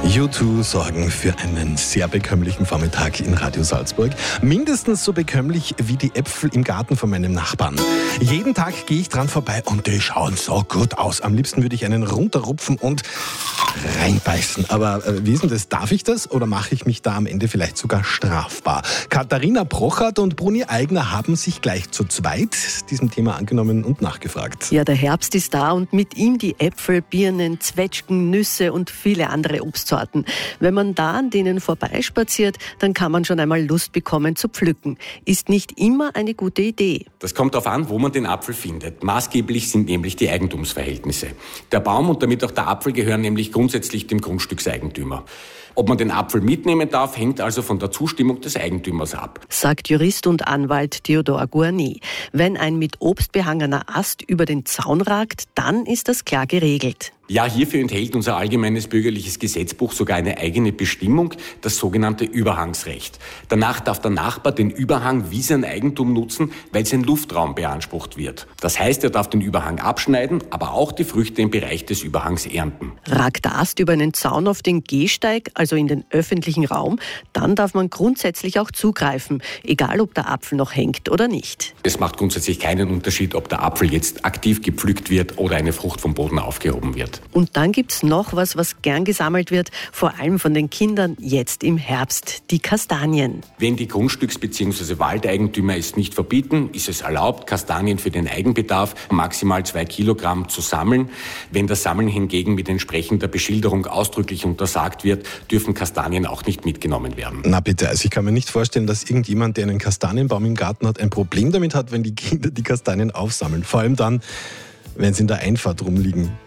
U2 sorgen für einen sehr bekömmlichen Vormittag in Radio Salzburg. Mindestens so bekömmlich wie die Äpfel im Garten von meinem Nachbarn. Jeden Tag gehe ich dran vorbei und die schauen so gut aus. Am liebsten würde ich einen runterrupfen und reinbeißen. Aber wie ist denn das? Darf ich das oder mache ich mich da am Ende vielleicht sogar strafbar? Katharina Brochert und Bruni Eigner haben sich gleich zu zweit diesem Thema angenommen und nachgefragt. Ja, der Herbst ist da und mit ihm die Äpfel, Birnen, Zwetschgen, Nüsse und viele andere Obstsorten. Wenn man da an denen vorbeispaziert, dann kann man schon einmal Lust bekommen zu pflücken. Ist nicht immer eine gute Idee. Das kommt darauf an, wo man den Apfel findet. Maßgeblich sind nämlich die Eigentumsverhältnisse. Der Baum und damit auch der Apfel gehören nämlich grundsätzlich dem Grundstückseigentümer. Ob man den Apfel mitnehmen darf, hängt also von der Zustimmung des Eigentümers ab. Sagt Jurist und Anwalt Theodor Guarny. Wenn ein mit Obst behangener Ast über den Zaun ragt, dann ist das klar geregelt. Ja, hierfür enthält unser allgemeines bürgerliches Gesetzbuch sogar eine eigene Bestimmung, das sogenannte Überhangsrecht. Danach darf der Nachbar den Überhang wie sein Eigentum nutzen, weil sein Luftraum beansprucht wird. Das heißt, er darf den Überhang abschneiden, aber auch die Früchte im Bereich des Überhangs ernten. Ragt der Ast über einen Zaun auf den Gehsteig, also in den öffentlichen Raum, dann darf man grundsätzlich auch zugreifen, egal ob der Apfel noch hängt oder nicht. Es macht grundsätzlich keinen Unterschied, ob der Apfel jetzt aktiv gepflückt wird oder eine Frucht vom Boden aufgehoben wird. Und dann gibt's noch was gern gesammelt wird, vor allem von den Kindern jetzt im Herbst, die Kastanien. Wenn die Grundstücks- bzw. Waldeigentümer es nicht verbieten, ist es erlaubt, Kastanien für den Eigenbedarf maximal 2 Kilogramm zu sammeln. Wenn das Sammeln hingegen mit entsprechender Beschilderung ausdrücklich untersagt wird, dürfen Kastanien auch nicht mitgenommen werden. Na bitte, also ich kann mir nicht vorstellen, dass irgendjemand, der einen Kastanienbaum im Garten hat, ein Problem damit hat, wenn die Kinder die Kastanien aufsammeln. Vor allem dann, wenn sie in der Einfahrt rumliegen.